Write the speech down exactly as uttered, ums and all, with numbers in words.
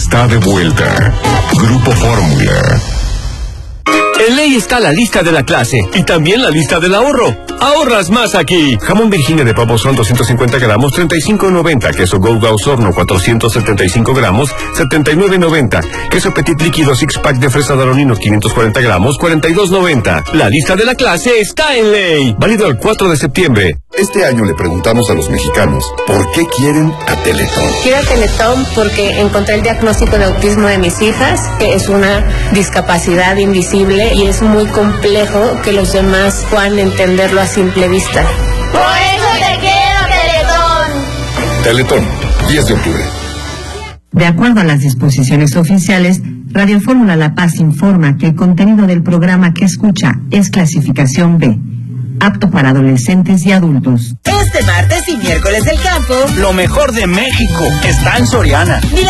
está de vuelta. Grupo Fórmula. En Ley está la lista de la clase y también la lista del ahorro. Ahorras más aquí. Jamón Virginia de pavo son doscientos cincuenta gramos, treinta y cinco noventa. Queso Golda Osorno, cuatrocientos setenta y cinco gramos, setenta y nueve noventa. Queso Petit líquido six pack de fresa Daroninos, quinientos cuarenta gramos, cuarenta y dos noventa. La lista de la clase está en Ley. Válido el cuatro de septiembre. Este año le preguntamos a los mexicanos, ¿por qué quieren a Teletón? Quiero a Teletón porque encontré el diagnóstico de autismo de mis hijas, que es una discapacidad invisible y es muy complejo que los demás puedan entenderlo a simple vista. ¡Por eso te quiero, Teletón! Teletón, diez de octubre. De acuerdo a las disposiciones oficiales, Radio Fórmula La Paz informa que el contenido del programa que escucha es clasificación B, apto para adolescentes y adultos. Este martes y miércoles del campo, lo mejor de México está en Soriana. Mira